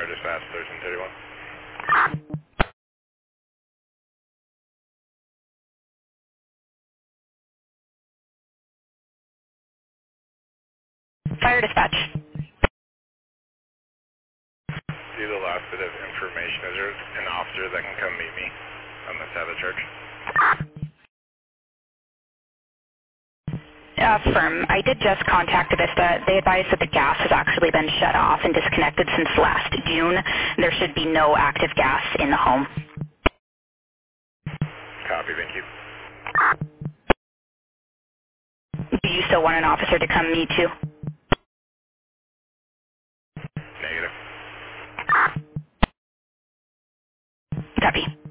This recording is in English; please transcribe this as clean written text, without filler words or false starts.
Fire dispatch 1331. Fire dispatch. See the last bit of information. Is there an officer that can come meet me on the side of the church? Firm. I did just contact Vista. They advised that the gas has actually been shut off and disconnected since last June. There should be no active gas in the home. Copy, thank you. Do you still want an officer to come meet you? Negative. Copy.